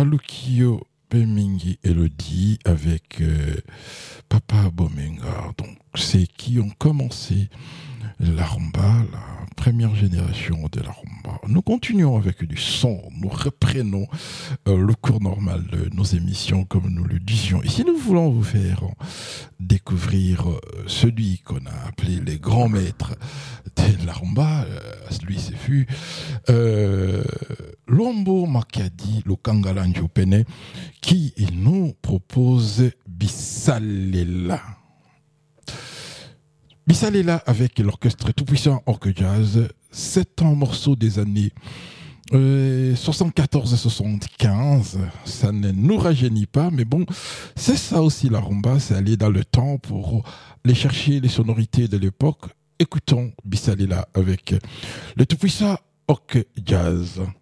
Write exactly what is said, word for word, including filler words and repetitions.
Nalukio Bemingi Elodie avec euh, Papa Bomenga. Donc, c'est qui ont commencé la rumba, la première génération de la rumba. Nous continuons avec du son, nous reprenons euh, le cours normal de nos émissions comme nous le disions. Et si nous voulons vous faire découvrir euh, celui qu'on a appelé les grands maîtres de la rumba, euh, lui c'est fut euh, Lombo Makadi, le Kangalanjo Pene, qui il nous propose Bissalela. Bissalela avec l'orchestre tout-puissant Orque Jazz, c'est un morceau des années euh, soixante-quatorze soixante-quinze, ça ne nous rajeunit pas, mais bon, c'est ça aussi la rumba, c'est aller dans le temps pour aller chercher les sonorités de l'époque. Écoutons Bissalela avec le tout-puissant Orque Jazz.